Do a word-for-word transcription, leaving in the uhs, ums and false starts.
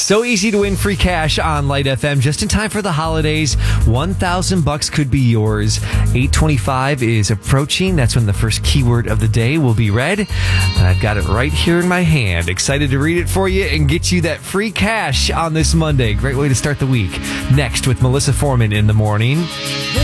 So easy to win free cash on Light F M just in time for the holidays. one thousand bucks could be yours. eight twenty-five is approaching. That's when the first keyword of the day will be read. And I've got it right here in my hand. Excited to read it for you and get you that free cash on this Monday. Great way to start the week. Next with Melissa Foreman in the morning.